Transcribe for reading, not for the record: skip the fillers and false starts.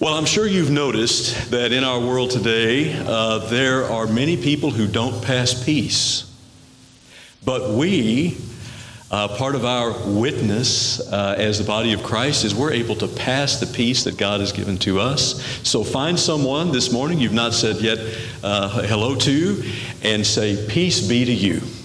Well, I'm sure you've noticed that in our world today, there are many people who don't pass peace. But we, part of our witness as the body of Christ is we're able to pass the peace that God has given to us. So find someone this morning you've not said yet hello to and say, "Peace be to you."